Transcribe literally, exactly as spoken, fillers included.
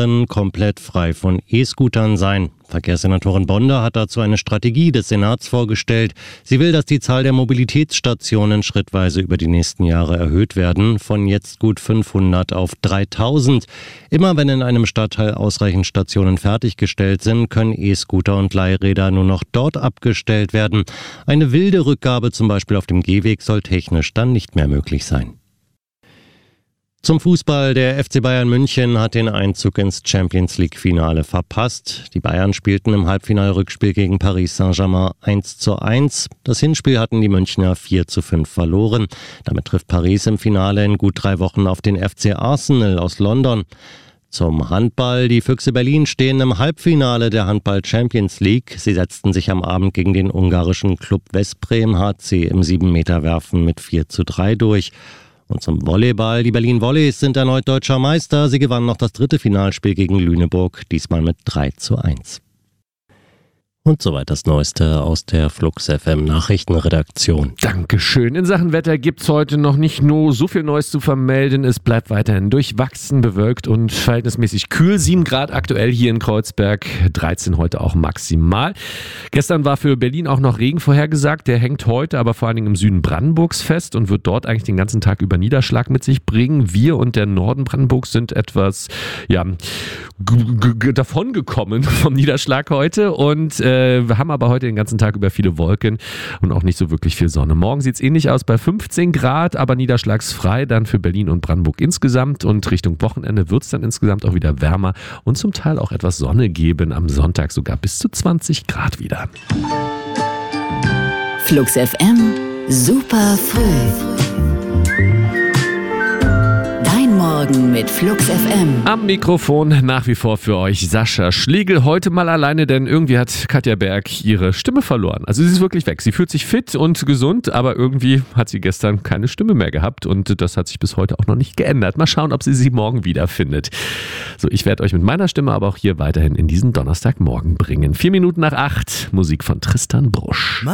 komplett frei von E-Scootern sein. Verkehrssenatorin Bonder hat dazu eine Strategie des Senats vorgestellt. Sie will, dass die Zahl der Mobilitätsstationen schrittweise über die nächsten Jahre erhöht werden, von jetzt gut fünfhundert auf dreitausend. Immer wenn in einem Stadtteil ausreichend Stationen fertiggestellt sind, können E-Scooter und Leihräder nur noch dort abgestellt werden. Eine wilde Rückgabe zum Beispiel auf dem Gehweg soll technisch dann nicht mehr möglich sein. Zum Fußball. Der F C Bayern München hat den Einzug ins Champions-League-Finale verpasst. Die Bayern spielten im Halbfinalrückspiel gegen Paris Saint-Germain eins zu eins. Das Hinspiel hatten die Münchner vier zu fünf verloren. Damit trifft Paris im Finale in gut drei Wochen auf den F C Arsenal aus London. Zum Handball. Die Füchse Berlin stehen im Halbfinale der Handball-Champions League. Sie setzten sich am Abend gegen den ungarischen Klub Veszprém H C im sieben Meter Werfen mit vier zu drei durch. Und zum Volleyball. Die Berlin Volleys sind erneut deutscher Meister. Sie gewannen noch das dritte Finalspiel gegen Lüneburg, diesmal mit drei zu eins. Und soweit das Neueste aus der Flux F M Nachrichtenredaktion. Dankeschön. In Sachen Wetter gibt's heute noch nicht nur so viel Neues zu vermelden. Es bleibt weiterhin durchwachsen, bewölkt und verhältnismäßig kühl. sieben Grad aktuell hier in Kreuzberg, dreizehn heute auch maximal. Gestern war für Berlin auch noch Regen vorhergesagt. Der hängt heute aber vor allen Dingen im Süden Brandenburgs fest und wird dort eigentlich den ganzen Tag über Niederschlag mit sich bringen. Wir und der Norden Brandenburgs sind etwas ja, g- g- davongekommen vom Niederschlag heute und äh, wir haben aber heute den ganzen Tag über viele Wolken und auch nicht so wirklich viel Sonne. Morgen sieht es ähnlich aus bei fünfzehn Grad, aber niederschlagsfrei dann für Berlin und Brandenburg insgesamt. Und Richtung Wochenende wird es dann insgesamt auch wieder wärmer und zum Teil auch etwas Sonne geben. Am Sonntag sogar bis zu zwanzig Grad wieder. Flux F M, super früh. Morgen mit Flux F M. Am Mikrofon nach wie vor für euch Sascha Schlegel. Heute mal alleine, denn irgendwie hat Katja Berg ihre Stimme verloren. Also sie ist wirklich weg. Sie fühlt sich fit und gesund, aber irgendwie hat sie gestern keine Stimme mehr gehabt und das hat sich bis heute auch noch nicht geändert. Mal schauen, ob sie sie morgen wiederfindet. So, ich werde euch mit meiner Stimme aber auch hier weiterhin in diesen Donnerstagmorgen bringen. Vier Minuten nach acht, Musik von Tristan Brusch.